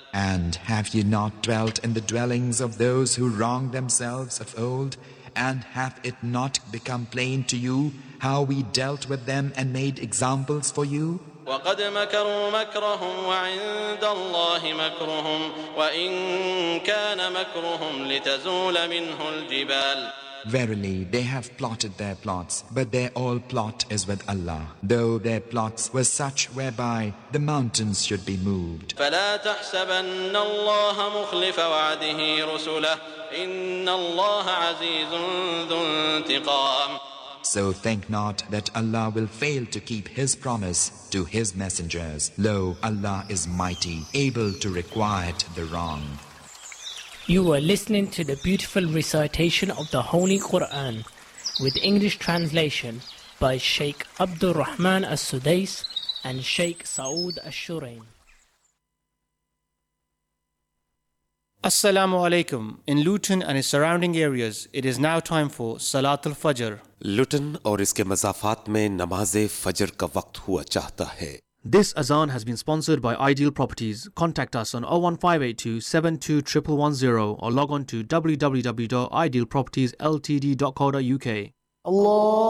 And have ye not dwelt in the dwellings of those who wronged themselves of old? And hath it not become plain to you how we dealt with them and made examples for you? وقد مكروا مكرهم وعند الله مكرهم وإن كان مكرهم لتزول منه الجبال. Verily, they have plotted their plots, but their all plot is with Allah, though their plots were such whereby the mountains should be moved. فلا تحسبن الله مخلف وعده رسله إن الله عزيز ذو انتقام. So think not that Allah will fail to keep His promise to His messengers. Lo, Allah is mighty, able to requite the wrong. You are listening to the beautiful recitation of the Holy Quran with English translation by Sheikh Abdul Rahman As-Sudais and Sheikh Saud Ash-Shurain. Assalamu alaikum. In Luton and its surrounding areas, it is now time for Salat al-Fajr. लुटन और इसके मज़ाफ़ात में नमाज़े फ़जर का वक्त हुआ चाहता है. This azan has been sponsored by Ideal Properties. Contact us on 01582 721110 or log on to www.idealpropertiesltd.co.uk. Allah